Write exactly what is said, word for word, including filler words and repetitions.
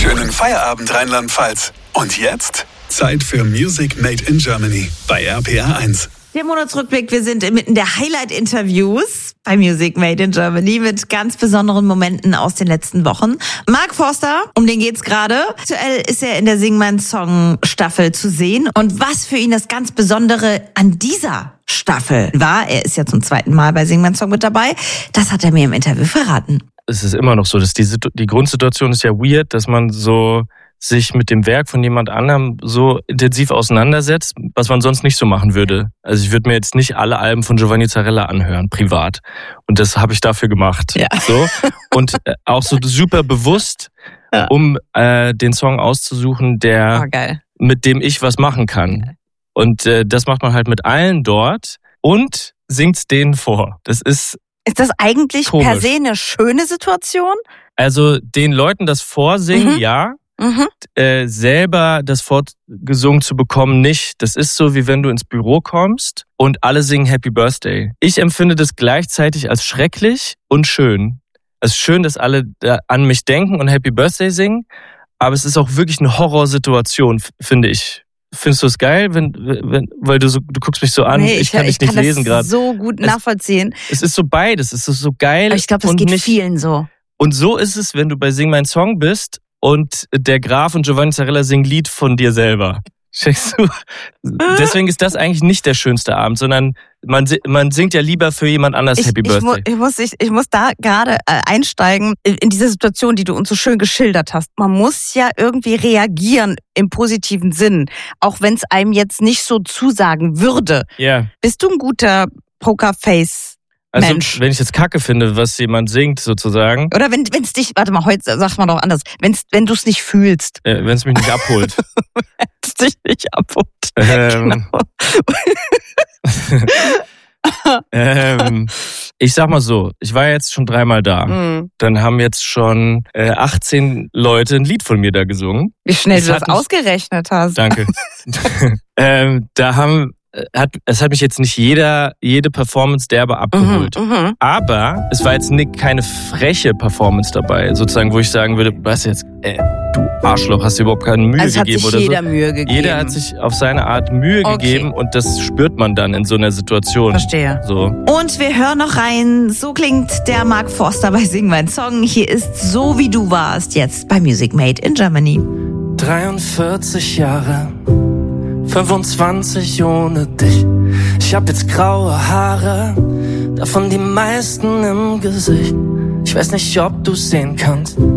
Schönen Feierabend, Rheinland-Pfalz. Und jetzt Zeit für Music Made in Germany bei R P R eins. Der Monatsrückblick, wir sind inmitten der Highlight-Interviews bei Music Made in Germany mit ganz besonderen Momenten aus den letzten Wochen. Mark Forster, um den geht's gerade. Aktuell ist er in der Sing Mein Song Staffel zu sehen. Und was für ihn das ganz Besondere an dieser Staffel war, er ist ja zum zweiten Mal bei Sing Mein Song mit dabei, das hat er mir im Interview verraten. Es ist immer noch so, dass die, die Grundsituation ist ja weird, dass man so sich mit dem Werk von jemand anderem so intensiv auseinandersetzt, was man sonst nicht so machen würde. Also ich würde mir jetzt nicht alle Alben von Giovanni Zarella anhören, privat. Und das habe ich dafür gemacht. Ja. So. Und äh, auch so super bewusst, ja. um äh, den Song auszusuchen, der oh, geil. mit dem ich was machen kann. Und äh, das macht man halt mit allen dort und singt's denen vor. Das ist Ist das eigentlich komisch. Per se eine schöne Situation? Also den Leuten das vorsingen, mhm. ja. Mhm. Äh, selber das vorgesungen zu bekommen, nicht. Das ist so, wie wenn du ins Büro kommst und alle singen Happy Birthday. Ich empfinde das gleichzeitig als schrecklich und schön. Es ist schön, dass alle an mich denken und Happy Birthday singen, aber es ist auch wirklich eine Horrorsituation, finde ich. Findest du es geil, wenn, wenn, weil du so, du guckst mich so an, nee, ich, ich kann dich nicht lesen gerade. Ich kann das so gut nachvollziehen. Es, es ist so beides, es ist so geil. Aber ich glaube, das und geht nicht, vielen so. Und so ist es, wenn du bei Sing Mein Song bist und der Graf und Giovanni Zarella singen Lied von dir selber. Checkst du? Deswegen ist das eigentlich nicht der schönste Abend, sondern man, man singt ja lieber für jemand anders ich, Happy ich Birthday. Mu, ich, muss, ich, ich muss da gerade äh, einsteigen in, in diese Situation, die du uns so schön geschildert hast. Man muss ja irgendwie reagieren im positiven Sinn, auch wenn es einem jetzt nicht so zusagen würde. Ja. Bist du ein guter Pokerface? Also, Mensch. Wenn ich jetzt Kacke finde, was jemand singt, sozusagen. Oder wenn es dich, warte mal, heute sagt man doch anders, wenn's, wenn du es nicht fühlst. Äh, wenn es mich nicht abholt. Wenn es dich nicht abholt. Ähm, genau. ähm, ich sag mal so, ich war jetzt schon dreimal da. Mhm. Dann haben jetzt schon äh, achtzehn Leute ein Lied von mir da gesungen. Wie schnell das du das mich, ausgerechnet hast. Danke. ähm, da haben Hat, es hat mich jetzt nicht jeder, jede Performance derbe abgeholt. Mhm, mh. Aber es war jetzt nicht, keine freche Performance dabei, sozusagen, wo ich sagen würde, was jetzt, ey, du Arschloch, hast dir überhaupt keine Mühe also gegeben hat sich oder jeder so. Mühe gegeben. Jeder hat sich auf seine Art Mühe okay. gegeben und das spürt man dann in so einer Situation. Verstehe. So. Und wir hören noch rein, so klingt der Mark Forster bei Sing Mein Song. Hier ist So wie du warst, jetzt bei Music Made in Germany. dreiundvierzig Jahre. fünfundzwanzig ohne dich. Ich hab jetzt graue Haare, davon die meisten im Gesicht. Ich weiß nicht, ob du sehen kannst,